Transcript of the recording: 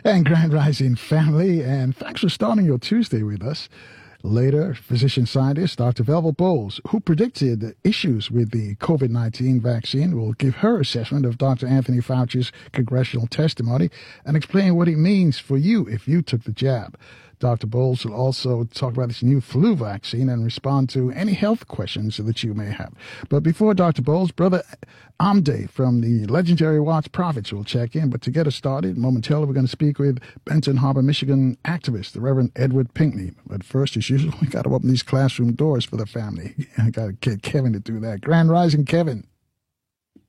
And Grand Rising family, and thanks for starting your Tuesday with us. Later, physician scientist Dr. Velva Bowles, who predicted issues with the COVID-19 vaccine, will give her assessment of Dr. Anthony Fauci's congressional testimony and explain what it means for you if you took the jab. Dr. Bowles will also talk about this new flu vaccine and respond to any health questions that you may have. But before Dr. Bowles, Brother Amde from the legendary Watts Prophets will check in. But to get us started, momentarily we're going to speak with Benton Harbor, Michigan activist, the Reverend Edward Pinkney. But first, as usual, we got to open these classroom doors for the family. I got to get Kevin to do that. Grand Rising, Kevin.